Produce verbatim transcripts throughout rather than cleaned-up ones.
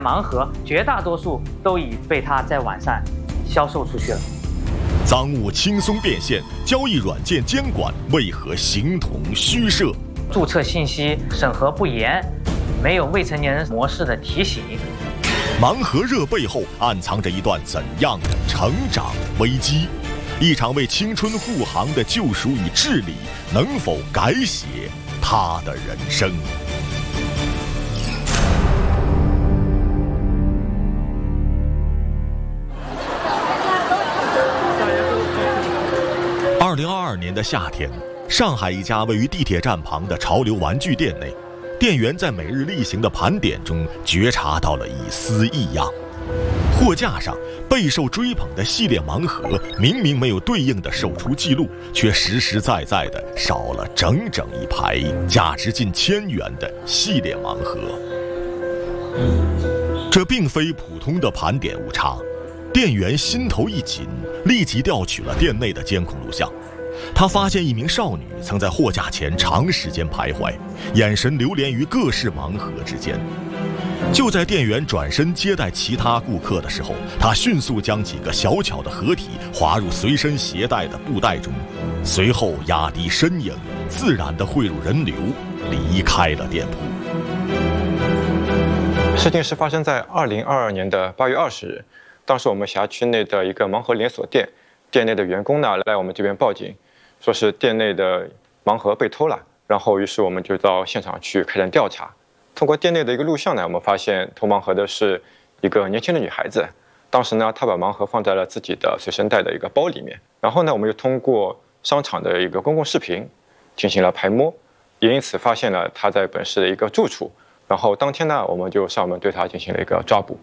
盲盒绝大多数都已被他在网上销售出去了。 赃物轻松变现，交易软件监管为何形同虚设？ 注册信息审核不严，没有未成年人模式的提醒。 盲盒热背后暗藏着一段怎样的成长危机？一场为青春护航的救赎与治理，能否改写他的人生？二零二二年的夏天，上海一家位于地铁站旁的潮流玩具店内，店员在每日例行的盘点中觉察到了一丝异样。货架上备受追捧的系列盲盒，明明没有对应的售出记录，却实实在在的少了整整一排价值近千元的系列盲盒。这并非普通的盘点误差，店员心头一紧，立即调取了店内的监控录像。他发现一名少女曾在货架前长时间徘徊，眼神流连于各式盲盒之间。就在店员转身接待其他顾客的时候，他迅速将几个小巧的盒体划入随身携带的布袋中，随后压低身影，自然地汇入人流，离开了店铺。 事情是发生在二零二二年的八月二十日，当时我们辖区内的一个盲盒连锁店，店内的员工呢来我们这边报警，说是店内的盲盒被偷了，然后于是我们就到现场去开展调查。通过店内的一个录像呢，我们发现偷盲盒的是一个年轻的女孩子。当时呢，她把盲盒放在了自己的随身带的一个包里面。然后呢，我们又通过商场的一个公共视频进行了排摸，也因此发现了她在本市的一个住处。然后当天呢，我们就上门对她进行了一个抓捕。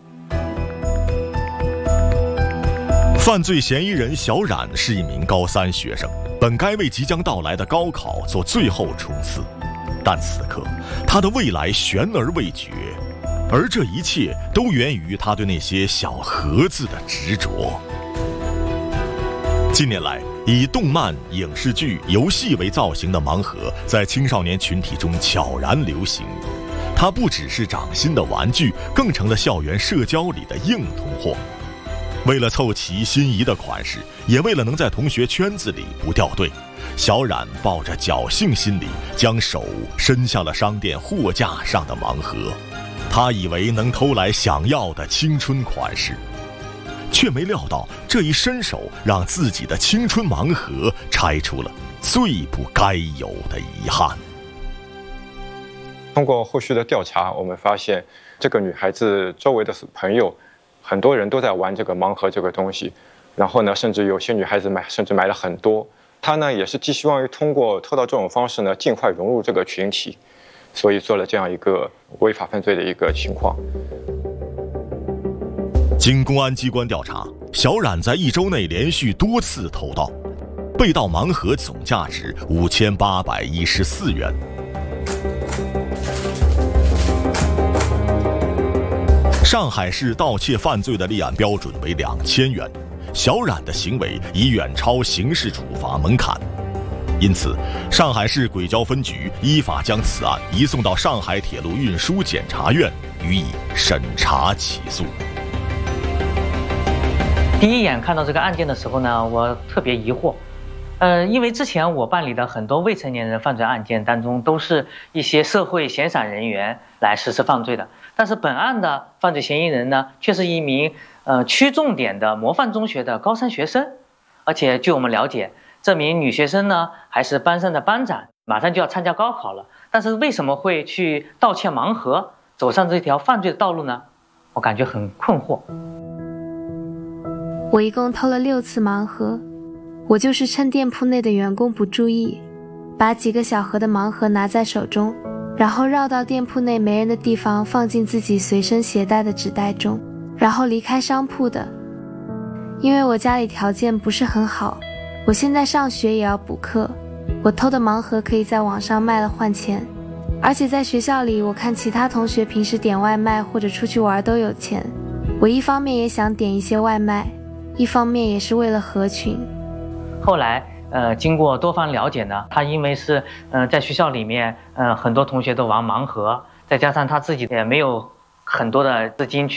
犯罪嫌疑人小冉是一名高三学生，本该为即将到来的高考做最后冲刺。但此刻，他的未来悬而未决，而这一切都源于他对那些小盒子的执着。近年来，以动漫、影视剧、游戏为造型的盲盒在青少年群体中悄然流行。它不只是掌心的玩具，更成了校园社交里的硬通货。为了凑齐心仪的款式，也为了能在同学圈子里不掉队，小冉抱着侥幸心理，将手伸向了商店货架上的盲盒。他以为能偷来想要的青春款式，却没料到这一伸手让自己的青春盲盒拆出了最不该有的遗憾。 通过后续的调查，我们发现这个女孩子周围的朋友，很多人都在玩这个盲盒这个东西，然后呢，甚至有些女孩子买，甚至买了很多。她呢，也是寄希望于通过偷盗这种方式呢，尽快融入这个群体，所以做了这样一个违法犯罪的一个情况。 经公安机关调查，小冉在一周内连续多次偷盗，被盗盲盒总价值五千八百一十四元。上海市盗窃犯罪的立案标准为两千元，小冉的行为已远超刑事处罚门槛，因此，上海市轨交分局依法将此案移送到上海铁路运输检察院予以审查起诉。 第一眼看到这个案件的时候呢，我特别疑惑，呃，因为之前我办理的很多未成年人犯罪案件当中，都是一些社会闲散人员来实施犯罪的，但是本案的犯罪嫌疑人呢，却是一名呃区重点的模范中学的高三学生，而且据我们了解，这名女学生呢还是班上的班长，马上就要参加高考了，但是为什么会去盗窃盲盒，走上这条犯罪的道路呢？我感觉很困惑。 我一共偷了六次盲盒，我就是趁店铺内的员工不注意，把几个小盒的盲盒拿在手中，然后绕到店铺内没人的地方，放进自己随身携带的纸袋中，然后离开商铺的。因为我家里条件不是很好，我现在上学也要补课，我偷的盲盒可以在网上卖了换钱，而且在学校里我看其他同学平时点外卖或者出去玩都有钱，我一方面也想点一些外卖，一方面也是为了合群。 后来呃，经过多方了解呢，他因为是呃在学校里面呃很多同学都玩盲盒，再加上他自己也没有很多的资金去